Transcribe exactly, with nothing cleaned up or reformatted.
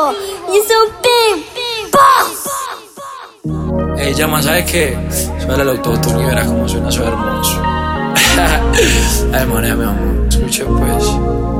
vivo y es un Big Boss. Ey, llama, ¿sabes qué? Suena el autotune y verás cómo suena, eso es hermoso. Ay, moneda, mi amor, escucha pues.